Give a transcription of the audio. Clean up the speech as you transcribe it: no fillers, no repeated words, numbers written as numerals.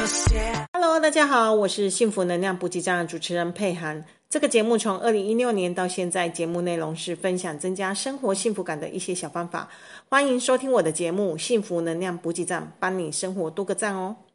Hello， 大家好，我是幸福能量补给站的主持人佩涵。这个节目从2016年到现在，节目内容是分享增加生活幸福感的一些小方法。欢迎收听我的节目《幸福能量补给站》，帮你生活多个赞哦。